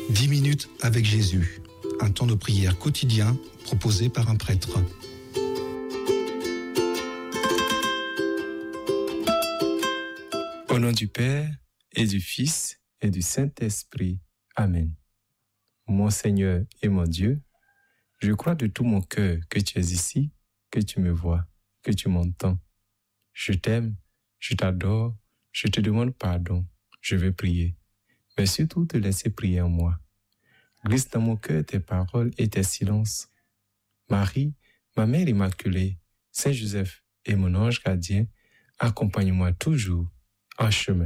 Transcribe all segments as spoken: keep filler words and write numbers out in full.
dix minutes avec Jésus, un temps de prière quotidien proposé par un prêtre. Au nom du Père et du Fils et du Saint-Esprit. Amen. Mon Seigneur et mon Dieu, je crois de tout mon cœur que tu es ici, que tu me vois, que tu m'entends. Je t'aime, je t'adore, je te demande pardon, je veux prier. Mais surtout te laisser prier en moi. Glisse dans mon cœur tes paroles et tes silences. Marie, ma mère immaculée, Saint Joseph et mon ange gardien, accompagne-moi toujours en chemin.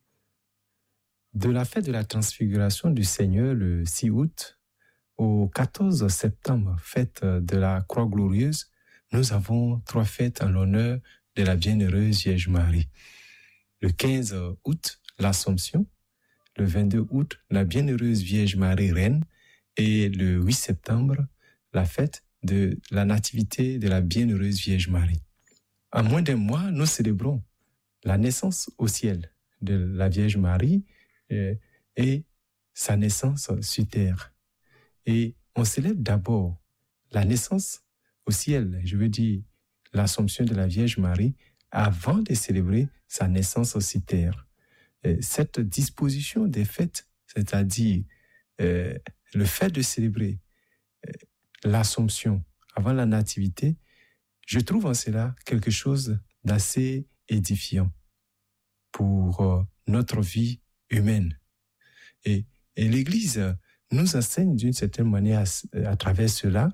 De la fête de la transfiguration du Seigneur le six août au quatorze septembre, fête de la Croix glorieuse, nous avons trois fêtes en l'honneur de la bienheureuse Vierge Marie. Le quinze août, l'Assomption. Le vingt-deux août, la bienheureuse Vierge Marie Reine. Et le huit septembre, la fête de la nativité de la bienheureuse Vierge Marie. En moins d'un mois, nous célébrons la naissance au ciel de la Vierge Marie euh, et sa naissance sur terre. Et on célèbre d'abord la naissance au ciel, je veux dire l'Assomption de la Vierge Marie, avant de célébrer sa naissance sur terre. Et cette disposition des fêtes, c'est-à-dire euh, le fait de célébrer euh, l'Assomption avant la nativité, je trouve en cela quelque chose d'assez édifiant pour euh, notre vie humaine. Et, et l'Église nous enseigne d'une certaine manière à, à travers cela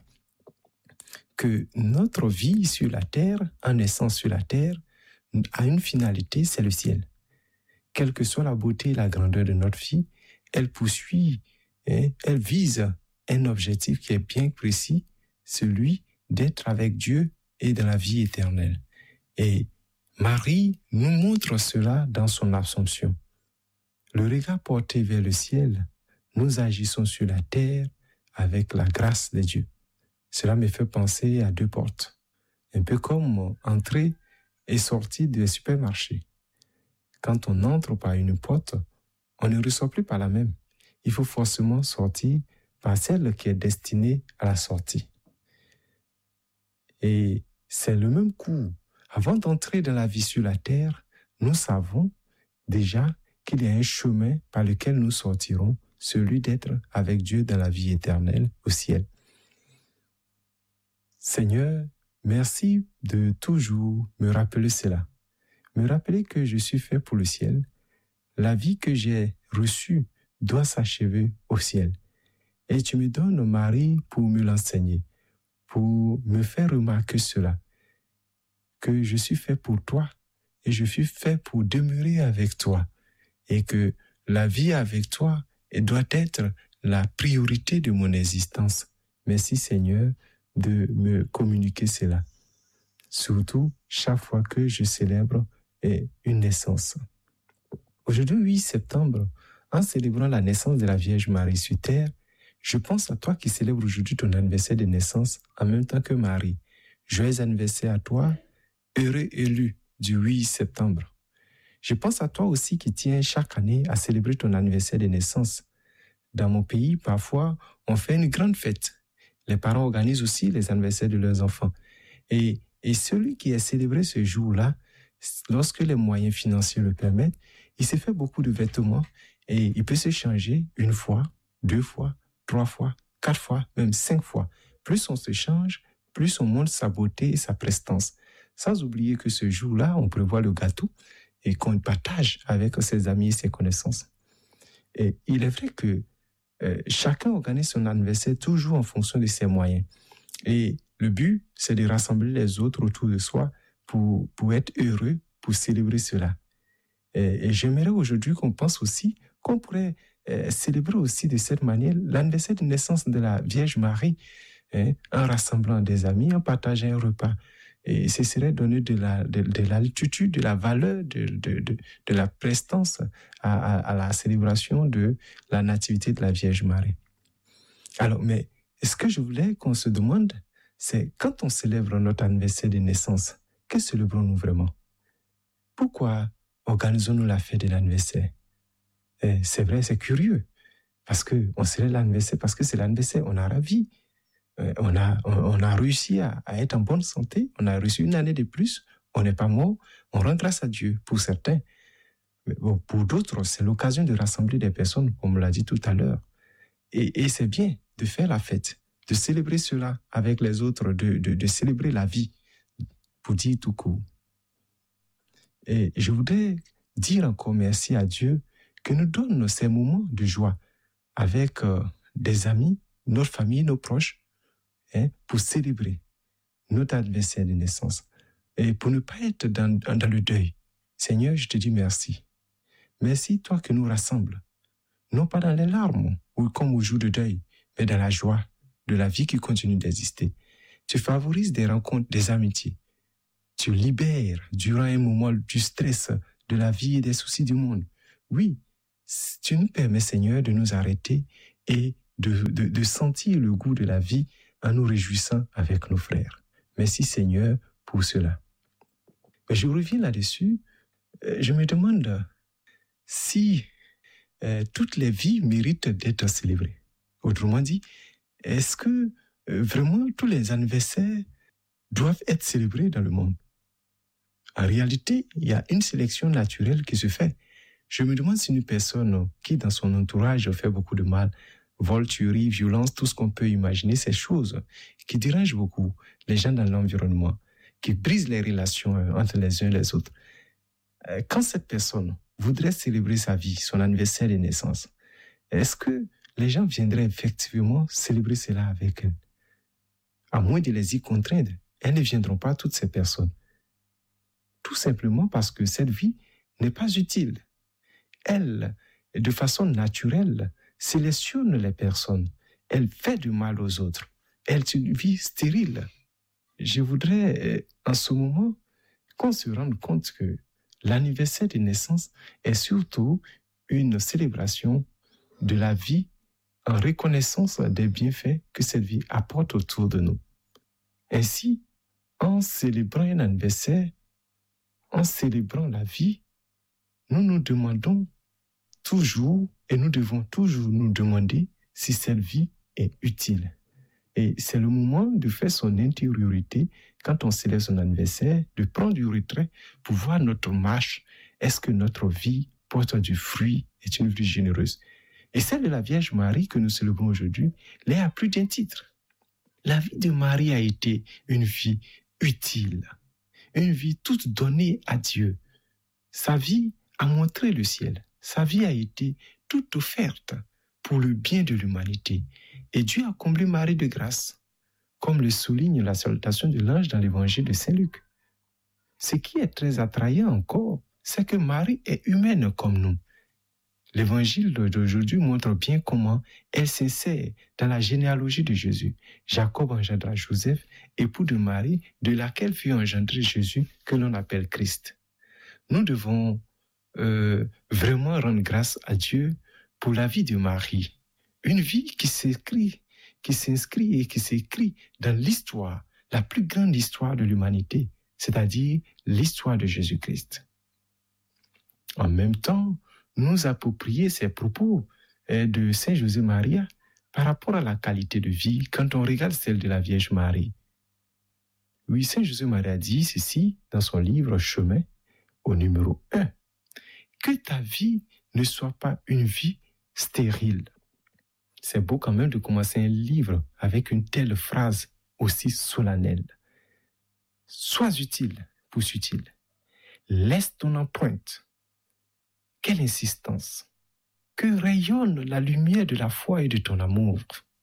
que notre vie sur la terre, en naissant sur la terre, a une finalité, c'est le ciel. Quelle que soit la beauté et la grandeur de notre vie, elle poursuit, hein, elle vise un objectif qui est bien précis, celui d'être avec Dieu et dans la vie éternelle. Et Marie nous montre cela dans son Assomption. Le regard porté vers le ciel, nous agissons sur la terre avec la grâce de Dieu. Cela me fait penser à deux portes, un peu comme entrer et sortir des supermarchés. Quand on entre par une porte, on ne ressort plus par la même. Il faut forcément sortir par celle qui est destinée à la sortie. Et c'est le même coup. Avant d'entrer dans la vie sur la terre, nous savons déjà qu'il y a un chemin par lequel nous sortirons, celui d'être avec Dieu dans la vie éternelle au ciel. Seigneur, merci de toujours me rappeler cela. Me rappeler que je suis fait pour le ciel. La vie que j'ai reçue doit s'achever au ciel. Et tu me donnes Marie pour me l'enseigner, pour me faire remarquer cela, que je suis fait pour toi et je suis fait pour demeurer avec toi et que la vie avec toi doit être la priorité de mon existence. Merci Seigneur de me communiquer cela, surtout chaque fois que je célèbre une naissance. Aujourd'hui, huit septembre, en célébrant la naissance de la Vierge Marie sur terre, je pense à toi qui célèbres aujourd'hui ton anniversaire de naissance en même temps que Marie. Joyeux anniversaire à toi, heureux élu du huit septembre. Je pense à toi aussi qui tiens chaque année à célébrer ton anniversaire de naissance. Dans mon pays, parfois, on fait une grande fête. Les parents organisent aussi les anniversaires de leurs enfants. Et, et celui qui a célébré ce jour-là, lorsque les moyens financiers le permettent, il se fait beaucoup de vêtements et il peut se changer une fois, deux fois, trois fois, quatre fois, même cinq fois. Plus on se change, plus on montre sa beauté et sa prestance. Sans oublier que ce jour-là, on prévoit le gâteau et qu'on partage avec ses amis et ses connaissances. Et il est vrai que euh, chacun organise son anniversaire toujours en fonction de ses moyens. Et le but, c'est de rassembler les autres autour de soi pour, pour être heureux, pour célébrer cela. Et, et j'aimerais aujourd'hui qu'on pense aussi qu'on pourrait euh, célébrer aussi de cette manière l'anniversaire de naissance de la Vierge Marie, hein, en rassemblant des amis, en partageant un repas. Et ce serait donner de la, de, de l'altitude, de la valeur, de, de, de, de la prestance à, à, à la célébration de la nativité de la Vierge Marie. Alors, mais ce que je voulais qu'on se demande, c'est quand on célèbre notre anniversaire de naissance, que célébrons-nous vraiment? Pourquoi organisons-nous la fête de l'anniversaire? Et c'est vrai, c'est curieux. parce qu'on célèbre l'anniversaire, parce que c'est l'anniversaire, on a ravi. On a, on a réussi à, à être en bonne santé, on a reçu une année de plus, on n'est pas mort, on rend grâce à Dieu pour certains. Mais bon, pour d'autres, c'est l'occasion de rassembler des personnes, comme on l'a dit tout à l'heure. Et, et c'est bien de faire la fête, de célébrer cela avec les autres, de, de, de célébrer la vie, pour dire tout court. Et je voudrais dire encore merci à Dieu qui nous donne ces moments de joie avec euh, des amis, notre famille, nos proches, Hein, pour célébrer notre anniversaire de naissance et pour ne pas être dans, dans le deuil. Seigneur, je te dis merci. Merci, toi qui nous rassembles, non pas dans les larmes ou comme au jour de deuil, mais dans la joie de la vie qui continue d'exister. Tu favorises des rencontres, des amitiés. Tu libères durant un moment du stress de la vie et des soucis du monde. Oui, tu nous permets, Seigneur, de nous arrêter et de, de, de sentir le goût de la vie en nous réjouissant avec nos frères. Merci Seigneur pour cela. Mais je reviens là-dessus, je me demande si euh, toutes les vies méritent d'être célébrées. Autrement dit, est-ce que euh, vraiment tous les anniversaires doivent être célébrés dans le monde? En réalité, il y a une sélection naturelle qui se fait. Je me demande si une personne qui dans son entourage fait beaucoup de mal, vol, tuerie, violence, tout ce qu'on peut imaginer, ces choses qui dérangent beaucoup les gens dans l'environnement, qui brisent les relations entre les uns et les autres. Quand cette personne voudrait célébrer sa vie, son anniversaire de naissance, est-ce que les gens viendraient effectivement célébrer cela avec elle? À moins de les y contraindre, elles ne viendront pas, toutes ces personnes. Tout simplement parce que cette vie n'est pas utile. Elle, de façon naturelle, sélectionne les personnes. Elle fait du mal aux autres. Elle est une vie stérile. Je voudrais, en ce moment, qu'on se rende compte que l'anniversaire de naissance est surtout une célébration de la vie en reconnaissance des bienfaits que cette vie apporte autour de nous. Ainsi, en célébrant un anniversaire, en célébrant la vie, nous nous demandons toujours, et nous devons toujours nous demander si cette vie est utile. Et c'est le moment de faire son intériorité, quand on célèbre son anniversaire, de prendre du retrait pour voir notre marche. Est-ce que notre vie porte du fruit, est une vie généreuse? Et celle de la Vierge Marie que nous célébrons aujourd'hui l'est à plus d'un titre. La vie de Marie a été une vie utile, une vie toute donnée à Dieu. Sa vie a montré le ciel. Sa vie a été toute offerte pour le bien de l'humanité. Et Dieu a comblé Marie de grâce, comme le souligne la salutation de l'ange dans l'évangile de Saint Luc. Ce qui est très attrayant encore, c'est que Marie est humaine comme nous. L'évangile d'aujourd'hui montre bien comment elle s'insère dans la généalogie de Jésus. Jacob engendra Joseph, époux de Marie, de laquelle fut engendré Jésus, que l'on appelle Christ. Nous devons euh, vraiment rendre grâce à Dieu pour la vie de Marie. Une vie qui s'écrit, qui s'inscrit et qui s'écrit dans l'histoire, la plus grande histoire de l'humanité, c'est-à-dire l'histoire de Jésus-Christ. En même temps, nous approprier ces propos de Saint José Maria par rapport à la qualité de vie quand on regarde celle de la Vierge Marie. Oui, Saint José Maria dit ceci dans son livre Chemin, au numéro un. Que ta vie ne soit pas une vie stérile. C'est beau quand même de commencer un livre avec une telle phrase aussi solennelle. Sois utile, poursuit-il. Laisse ton empreinte. Quelle insistance! Que rayonne la lumière de la foi et de ton amour.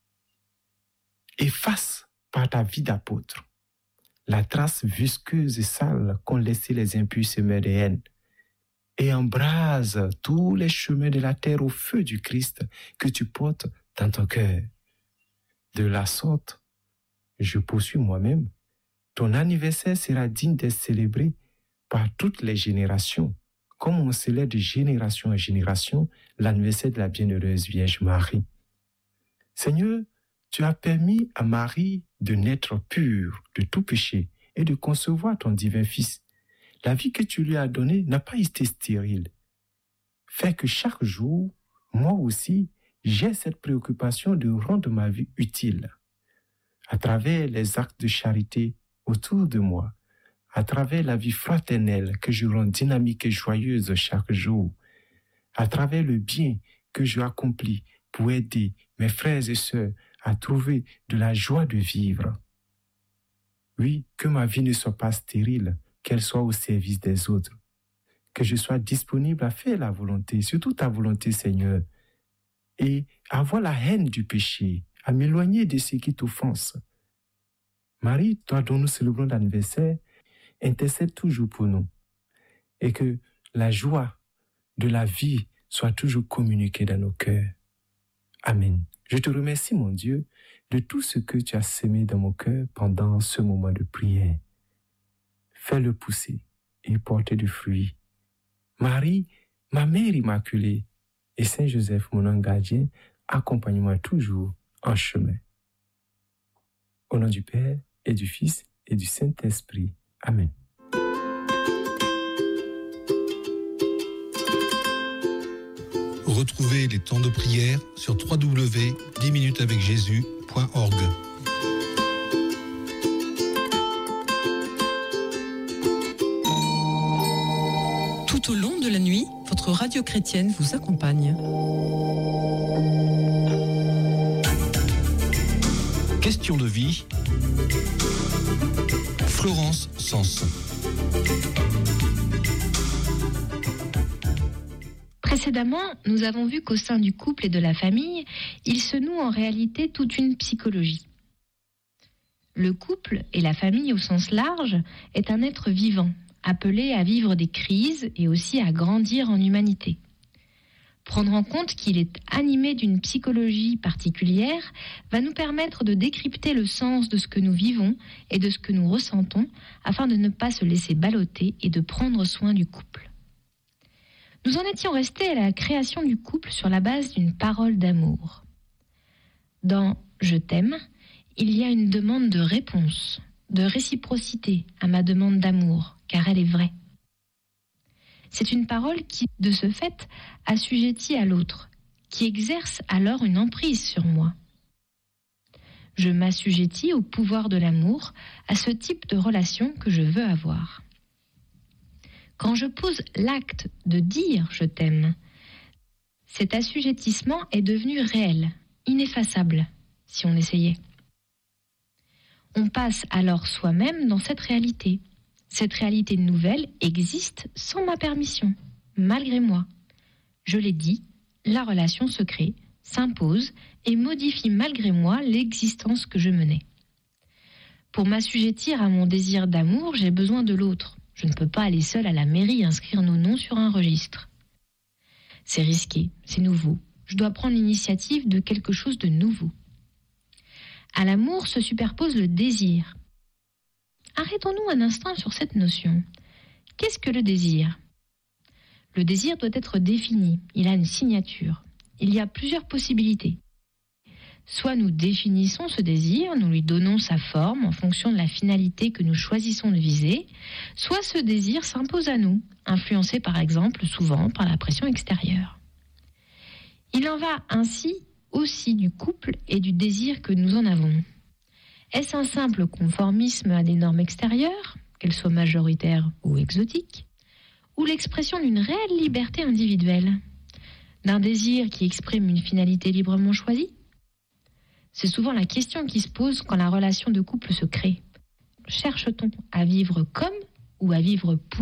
Efface par ta vie d'apôtre la trace visqueuse et sale qu'ont laissé les impurs semeurs de haine et embrase tous les chemins de la terre au feu du Christ que tu portes dans ton cœur. De la sorte, je poursuis moi-même, ton anniversaire sera digne d'être célébré par toutes les générations, comme on célèbre de génération en génération l'anniversaire de la bienheureuse Vierge Marie. Seigneur, tu as permis à Marie de naître pure de tout péché et de concevoir ton divin Fils. La vie que tu lui as donnée n'a pas été stérile. Fais que chaque jour, moi aussi, j'ai cette préoccupation de rendre ma vie utile à travers les actes de charité autour de moi, à travers la vie fraternelle que je rends dynamique et joyeuse chaque jour, à travers le bien que je accomplis pour aider mes frères et sœurs à trouver de la joie de vivre. Oui, que ma vie ne soit pas stérile, qu'elle soit au service des autres, que je sois disponible à faire la volonté, surtout ta volonté, Seigneur, et avoir la haine du péché, à m'éloigner de ce qui t'offense. Marie, toi dont nous célébrons l'anniversaire, intercède toujours pour nous, et que la joie de la vie soit toujours communiquée dans nos cœurs. Amen. Je te remercie, mon Dieu, de tout ce que tu as semé dans mon cœur pendant ce moment de prière. Fais-le pousser et porter du fruit. Marie, ma mère immaculée, et Saint Joseph, mon ange gardien, accompagne-moi toujours en chemin. Au nom du Père, et du Fils, et du Saint-Esprit. Amen. Retrouvez les temps de prière sur w w w point dix minutes avec jésus point org. Tout au long de la nuit, votre radio chrétienne vous accompagne. Question de vie. Florence Sens. Précédemment, nous avons vu qu'au sein du couple et de la famille, il se noue en réalité toute une psychologie. Le couple et la famille au sens large est un être vivant, appelé à vivre des crises et aussi à grandir en humanité. Prendre en compte qu'il est animé d'une psychologie particulière va nous permettre de décrypter le sens de ce que nous vivons et de ce que nous ressentons afin de ne pas se laisser balloter et de prendre soin du couple. Nous en étions restés à la création du couple sur la base d'une parole d'amour. Dans « Je t'aime », il y a une demande de réponse, de réciprocité à ma demande d'amour, car elle est vraie. C'est une parole qui, de ce fait, assujettit à l'autre, qui exerce alors une emprise sur moi. Je m'assujettis au pouvoir de l'amour, à ce type de relation que je veux avoir. Quand je pose l'acte de dire « je t'aime », cet assujettissement est devenu réel, ineffaçable, si on essayait. On passe alors soi-même dans cette réalité. Cette réalité nouvelle existe sans ma permission, malgré moi. Je l'ai dit, la relation se crée, s'impose et modifie malgré moi l'existence que je menais. Pour m'assujettir à mon désir d'amour, j'ai besoin de l'autre. Je ne peux pas aller seule à la mairie inscrire nos noms sur un registre. C'est risqué, c'est nouveau. Je dois prendre l'initiative de quelque chose de nouveau. À l'amour se superpose le désir. Arrêtons-nous un instant sur cette notion. Qu'est-ce que le désir ? Le désir doit être défini, il a une signature. Il y a plusieurs possibilités. Soit nous définissons ce désir, nous lui donnons sa forme en fonction de la finalité que nous choisissons de viser, soit ce désir s'impose à nous, influencé par exemple souvent par la pression extérieure. Il en va ainsi aussi du couple et du désir que nous en avons. Est-ce un simple conformisme à des normes extérieures, qu'elles soient majoritaires ou exotiques, ou l'expression d'une réelle liberté individuelle, d'un désir qui exprime une finalité librement choisie ? C'est souvent la question qui se pose quand la relation de couple se crée. Cherche-t-on à vivre comme ou à vivre pour ?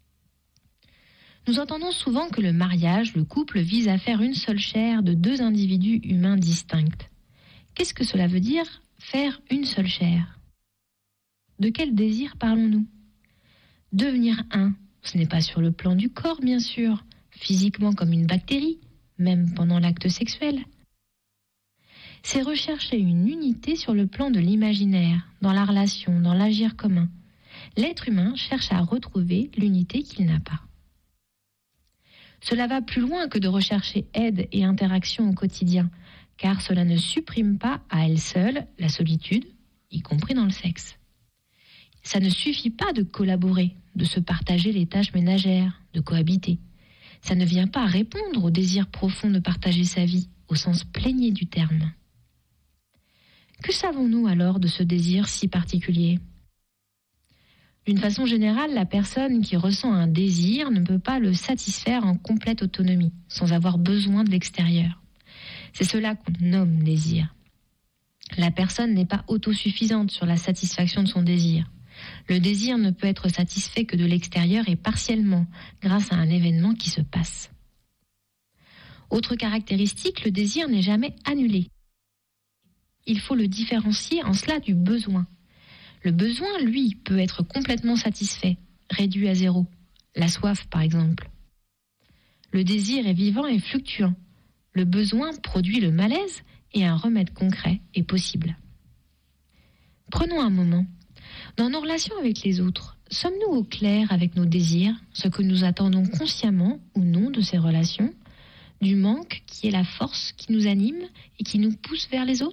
Nous entendons souvent que le mariage, le couple, vise à faire une seule chair de deux individus humains distincts. Qu'est-ce que cela veut dire, faire une seule chair ? De quel désir parlons-nous ? Devenir un, ce n'est pas sur le plan du corps, bien sûr, physiquement comme une bactérie, même pendant l'acte sexuel. C'est rechercher une unité sur le plan de l'imaginaire, dans la relation, dans l'agir commun. L'être humain cherche à retrouver l'unité qu'il n'a pas. Cela va plus loin que de rechercher aide et interaction au quotidien, car cela ne supprime pas à elle seule la solitude, y compris dans le sexe. Ça ne suffit pas de collaborer, de se partager les tâches ménagères, de cohabiter. Ça ne vient pas répondre au désir profond de partager sa vie, au sens plénier du terme. Que savons-nous alors de ce désir si particulier ? D'une façon générale, la personne qui ressent un désir ne peut pas le satisfaire en complète autonomie, sans avoir besoin de l'extérieur. C'est cela qu'on nomme désir. La personne n'est pas autosuffisante sur la satisfaction de son désir. Le désir ne peut être satisfait que de l'extérieur et partiellement, grâce à un événement qui se passe. Autre caractéristique, le désir n'est jamais annulé. Il faut le différencier en cela du besoin. Le besoin, lui, peut être complètement satisfait, réduit à zéro. La soif, par exemple. Le désir est vivant et fluctuant. Le besoin produit le malaise et un remède concret est possible. Prenons un moment. Dans nos relations avec les autres, sommes-nous au clair avec nos désirs, ce que nous attendons consciemment ou non de ces relations, du manque qui est la force qui nous anime et qui nous pousse vers les autres ?